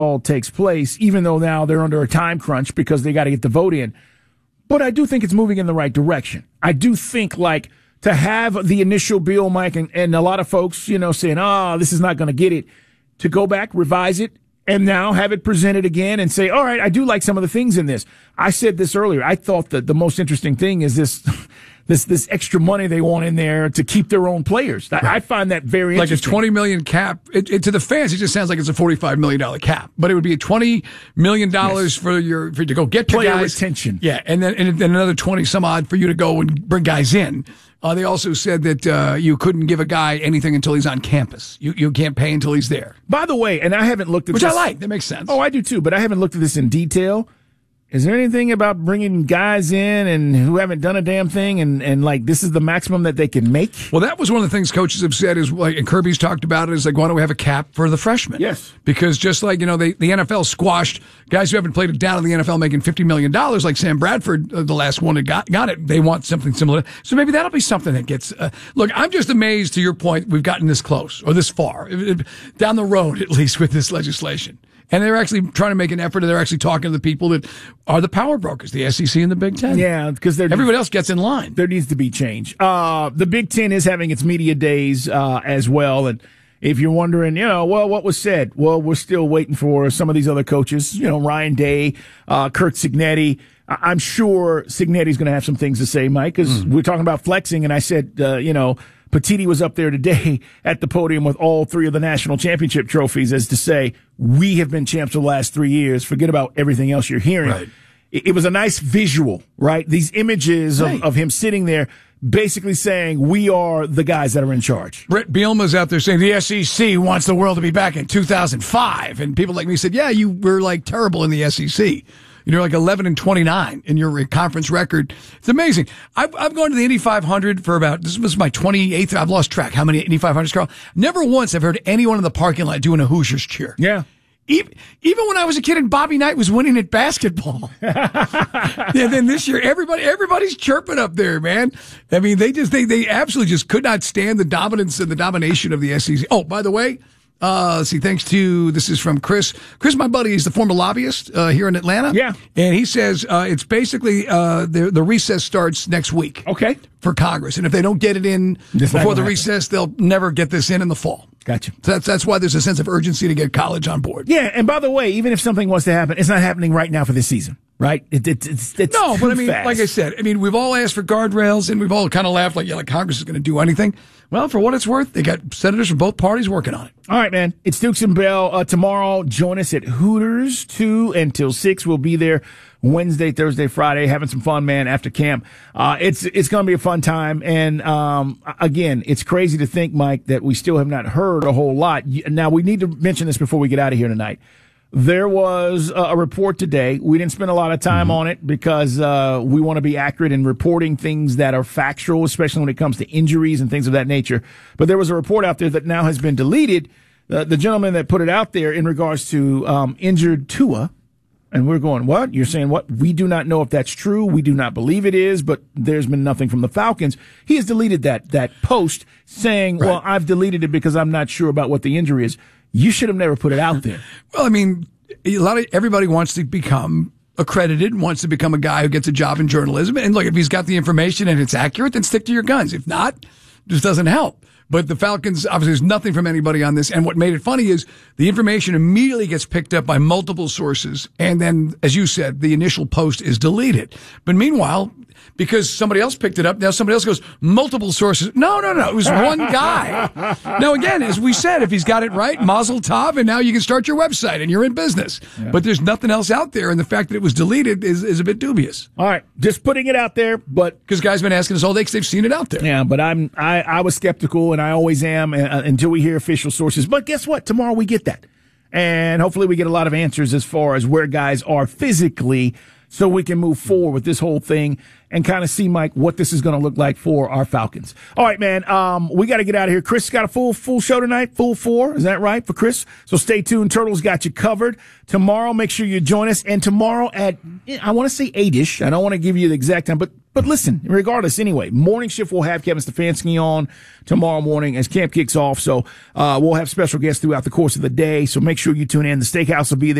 all takes place, even though now they're under a time crunch because they got to get the vote in. But I do think it's moving in the right direction. I do think, like, to have the initial bill, Mike, and a lot of folks, saying, this is not going to get it, to go back, revise it, and now have it presented again and say, all right, I do like some of the things in this. I said this earlier. I thought that the most interesting thing is this extra money they want in there to keep their own players. I find that very interesting. Like a $20 million cap. To the fans, it just sounds like it's a $45 million cap. But it would be a $20 million for you to go get player guys. Retention. Yeah, and then another 20 some odd for you to go and bring guys in. They also said that you couldn't give a guy anything until he's on campus. You can't pay until he's there. By the way, and I haven't looked at this. Which I like. That makes sense. Oh, I do too, but I haven't looked at this in detail. Is there anything about bringing guys in and who haven't done a damn thing and like this is the maximum that they can make? Well, that was one of the things coaches have said is like, and Kirby's talked about it, is like, why don't we have a cap for the freshmen? Yes. Because just like, the NFL squashed guys who haven't played it down in the NFL making $50 million, like Sam Bradford, the last one that got it. They want something similar. So maybe that'll be something that gets, look, I'm just amazed to your point. We've gotten this close or this far down the road, at least with this legislation. And they're actually trying to make an effort, and they're actually talking to the people that are the power brokers, the SEC and the Big Ten. Yeah, because everybody else gets in line. There needs to be change. The Big Ten is having its media days as well, and if you're wondering, what was said? Well, we're still waiting for some of these other coaches, Ryan Day, Curt Cignetti. I'm sure Cignetti's going to have some things to say, Mike, because we're talking about flexing, and I said, Petiti was up there today at the podium with all three of the national championship trophies as to say, we have been champs for the last 3 years. Forget about everything else you're hearing. Right. It was a nice visual, right? These images of him sitting there basically saying, we are the guys that are in charge. Brett Bielema's out there saying the SEC wants the world to be back in 2005. And people like me said, yeah, you were like terrible in the SEC. You're like 11-29 in your conference record. It's amazing. I've gone to the Indy 500 for this was my 28th. I've lost track how many Indy 500s, Carl. Never once have heard anyone in the parking lot doing a Hoosiers cheer. Yeah. Even when I was a kid and Bobby Knight was winning at basketball. Then this year, everybody's chirping up there, man. I mean, they absolutely just could not stand the dominance and the domination of the SEC. Oh, by the way, let's see, this is from Chris. Chris, my buddy, is the former lobbyist here in Atlanta. Yeah. And he says it's basically the recess starts next week. Okay. For Congress. And if they don't get it in before the recess, they'll never get this in the fall. Gotcha. So that's why there's a sense of urgency to get college on board. Yeah, and by the way, even if something was to happen, it's not happening right now for this season. Right? It's no, but I mean, fast. like I said, we've all asked for guardrails and we've all kind of laughed like Congress is going to do anything. Well, for what it's worth, they got senators from both parties working on it. All right, man. It's Dukes and Bell. Tomorrow, join us at Hooters 2 until 6. We'll be there Wednesday, Thursday, Friday, having some fun, man, after camp. It's going to be a fun time. And, again, it's crazy to think, Mike, that we still have not heard a whole lot. Now, we need to mention this before we get out of here tonight. There was a report today. We didn't spend a lot of time on it because we want to be accurate in reporting things that are factual, especially when it comes to injuries and things of that nature. But there was a report out there that now has been deleted. The gentleman that put it out there in regards to injured Tua, and we're going, what? You're saying what? We do not know if that's true. We do not believe it is, but there's been nothing from the Falcons. He has deleted that post saying, right. Well, I've deleted it because I'm not sure about what the injury is. You should have never put it out there. Well, everybody wants to become accredited, wants to become a guy who gets a job in journalism. And look, if he's got the information and it's accurate, then stick to your guns. If not, it just doesn't help. But the Falcons, obviously, there's nothing from anybody on this. And what made it funny is the information immediately gets picked up by multiple sources. And then, as you said, the initial post is deleted. But meanwhile, because somebody else picked it up, now somebody else goes, multiple sources. No. It was one guy. Now, again, as we said, if he's got it right, mazel tov, and now you can start your website and you're in business. Yeah. But there's nothing else out there. And the fact that it was deleted is a bit dubious. All right. Just putting it out there, but. Because guys have been asking us all day because they've seen it out there. Yeah, but I was skeptical, and I always am until we hear official sources. But guess what? Tomorrow we get that. And hopefully we get a lot of answers as far as where guys are physically so we can move forward with this whole thing and kind of see, Mike, what this is going to look like for our Falcons. All right, man, we got to get out of here. Chris got a full show tonight, full 4. Is that right for Chris? So stay tuned. Turtles got you covered. Tomorrow, make sure you join us. And tomorrow at, I want to say 8-ish. I don't want to give you the exact time, but But listen, regardless, anyway, morning shift will have Kevin Stefanski on tomorrow morning as camp kicks off. So we'll have special guests throughout the course of the day. So make sure you tune in. The Steakhouse will be there.